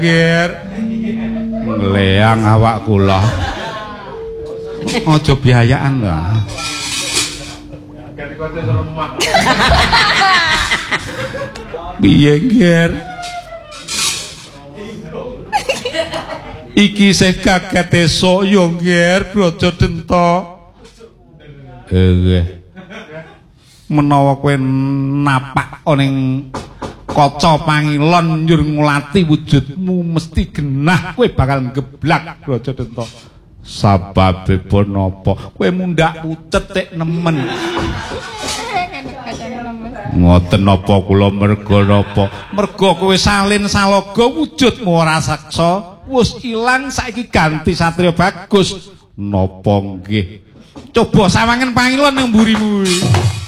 Ger. Ngleang awak kula. Aja biayaan lho. Piye, Ger? Iki sing kaget esuk yo, Ger, Braja Denta. Menawa kowe napak ning kaca pangilon njur ngulati wujudmu mesti genah kowe bakal geblak Braja Denta. Sababe pun napa? Kowe mundak putet tek nemen. Ngoten napa kula merga napa? Merga kowe salin saloga wujudmu ora saksa, wis ilang saiki ganti Satria Bagus. Napa nggih? Coba sawangen pangilon nang mburimu.